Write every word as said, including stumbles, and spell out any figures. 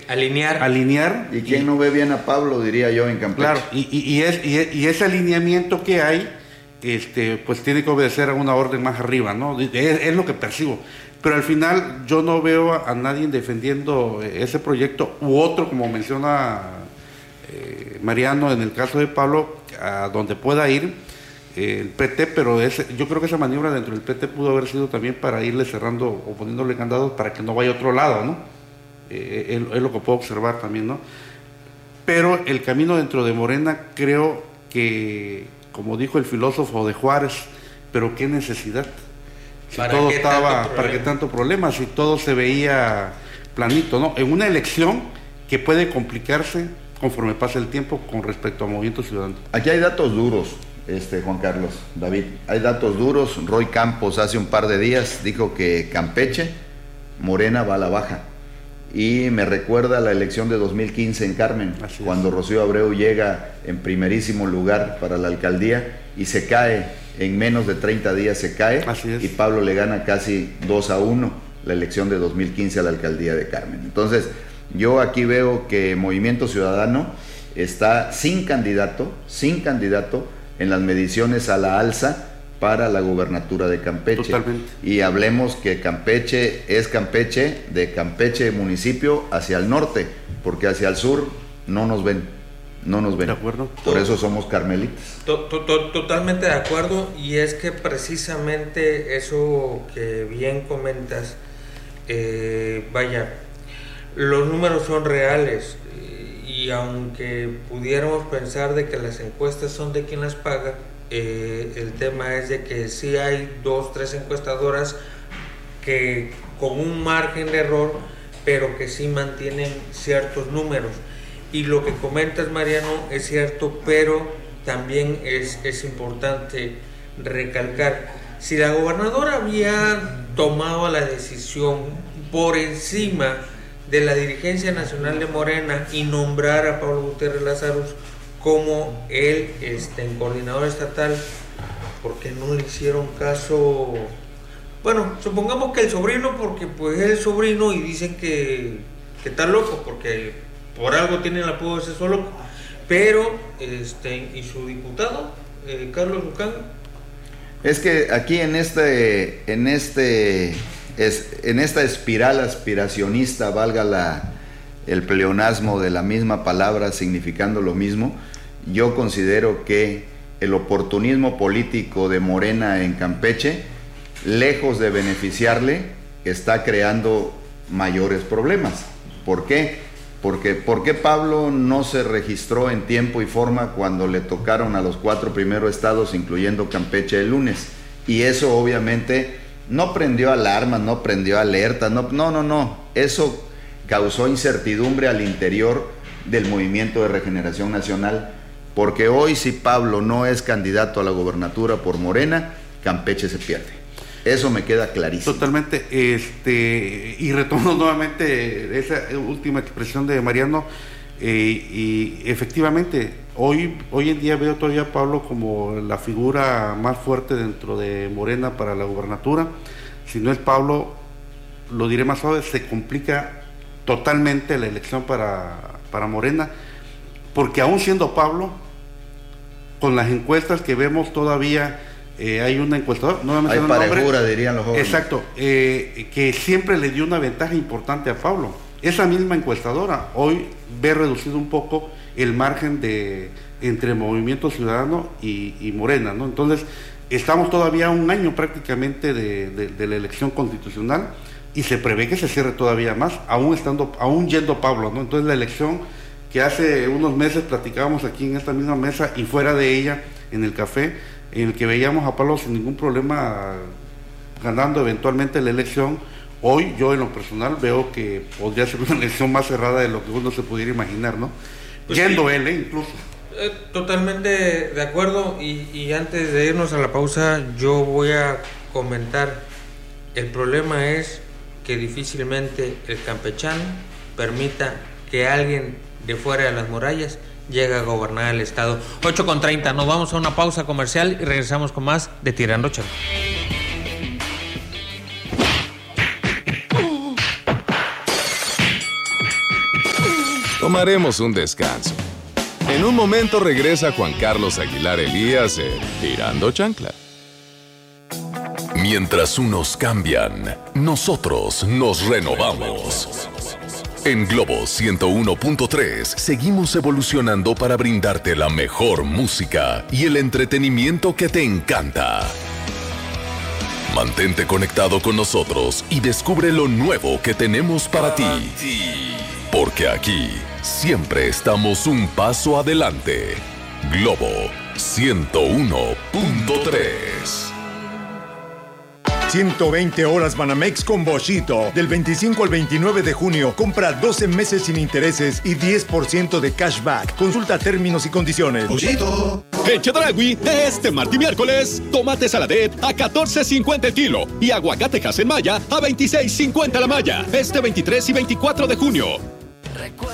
alinear. alinear. ¿Y quién y, no ve bien a Pablo, diría yo, en Campeche? Claro, y, y, y, es, y, y ese alineamiento que hay, este, pues tiene que obedecer a una orden más arriba, ¿no? Es, es lo que percibo. Pero al final yo no veo a, a nadie defendiendo ese proyecto u otro, como menciona eh, Mariano, en el caso de Pablo, a donde pueda ir eh, el P T, pero ese, yo creo que esa maniobra dentro del P T pudo haber sido también para irle cerrando o poniéndole candados para que no vaya a otro lado, ¿no? Eh, es, es lo que puedo observar también, ¿no? Pero el camino dentro de Morena, creo que, como dijo el filósofo de Juárez, pero qué necesidad. Si todo estaba, ¿para qué tanto problema? Si todo se veía planito, ¿no? En una elección que puede complicarse conforme pasa el tiempo con respecto a Movimiento Ciudadano. Aquí hay datos duros, este Juan Carlos, David. Hay datos duros. Roy Campos hace un par de días dijo que Campeche, Morena va a la baja. Y me recuerda la elección de dos mil quince en Carmen, cuando Rocío Abreu llega en primerísimo lugar para la alcaldía y se cae. En menos de treinta días se cae y Pablo le gana casi dos a uno la elección de dos mil quince a la alcaldía de Carmen. Entonces, yo aquí veo que Movimiento Ciudadano está sin candidato, sin candidato en las mediciones a la alza para la gubernatura de Campeche. Totalmente. Y hablemos que Campeche es Campeche, de Campeche municipio hacia el norte, porque hacia el sur no nos ven. No nos ven. De acuerdo. Por eso somos carmelitas. To, to, to, totalmente de acuerdo, y es que precisamente eso que bien comentas, eh, vaya, los números son reales, y aunque pudiéramos pensar de que las encuestas son de quien las paga, eh, el tema es de que sí hay dos, tres encuestadoras que con un margen de error, pero que sí mantienen ciertos números. Y lo que comentas, Mariano, es cierto, pero también es, es importante recalcar, si la gobernadora había tomado la decisión por encima de la dirigencia nacional de Morena y nombrar a Pablo Gutiérrez Lazarus como el este, coordinador estatal, ¿por qué no le hicieron caso? Bueno, supongamos que el sobrino, porque pues es el sobrino y dicen que, que está loco, porque por algo tiene el apodo de ese solo, pero este y su diputado eh, Carlos Lucán. Es que aquí en este en este es, en esta espiral aspiracionista, valga la el pleonasmo de la misma palabra significando lo mismo, yo considero que el oportunismo político de Morena en Campeche, lejos de beneficiarle, está creando mayores problemas. ¿Por qué? Porque, ¿por qué Pablo no se registró en tiempo y forma cuando le tocaron a los cuatro primeros estados, incluyendo Campeche, el lunes? Y eso obviamente no prendió alarmas, no prendió alertas, no, no, no, no. Eso causó incertidumbre al interior del Movimiento de Regeneración Nacional, porque hoy si Pablo no es candidato a la gobernatura por Morena, Campeche se pierde. Eso me queda clarísimo. Totalmente, este, y retomo nuevamente esa última expresión de Mariano, eh, y efectivamente, hoy, hoy en día veo todavía a Pablo como la figura más fuerte dentro de Morena para la gubernatura. Si no es Pablo, lo diré más suave, se complica totalmente la elección para, para Morena, porque aún siendo Pablo, con las encuestas que vemos todavía, Eh, hay una encuestadora, no hay parejura, dirían los jóvenes. Exacto, eh, que siempre le dio una ventaja importante a Pablo. Esa misma encuestadora hoy ve reducido un poco el margen de entre Movimiento Ciudadano y, y Morena, ¿no? Entonces, estamos todavía a un año prácticamente de, de, de la elección constitucional y se prevé que se cierre todavía más, aún estando, aún yendo Pablo, ¿no? Entonces, la elección que hace unos meses platicábamos aquí en esta misma mesa y fuera de ella, en el café, en el que veíamos a Pablo sin ningún problema ganando eventualmente la elección, hoy yo en lo personal veo que podría ser una elección más cerrada de lo que uno se pudiera imaginar, ¿no? Pues yendo sí, él, ¿eh? Incluso. Eh, totalmente de acuerdo, y, y antes de irnos a la pausa yo voy a comentar, el problema es que difícilmente el campechano permita que alguien de fuera de las murallas llega a gobernar el estado. Ocho con treinta, nos vamos a una pausa comercial y regresamos con más de Tirando Charla. tomaremos un descanso. En un momento regresa Juan Carlos Aguilar Elías en Tirando Chancla. Mientras unos cambian, nosotros nos renovamos. En Globo ciento uno punto tres seguimos evolucionando para brindarte la mejor música y el entretenimiento que te encanta. Mantente conectado con nosotros y descubre lo nuevo que tenemos para ti. Porque aquí siempre estamos un paso adelante. Globo ciento uno punto tres. ciento veinte horas Banamex con Boschito. Del veinticinco al veintinueve de junio, compra doce meses sin intereses y diez por ciento de cashback. Consulta términos y condiciones. Boschito. En Chedraui, este martes y miércoles, tomate saladet a catorce cincuenta el kilo y aguacate en malla a veintiséis cincuenta la malla. Este veintitrés y veinticuatro de junio.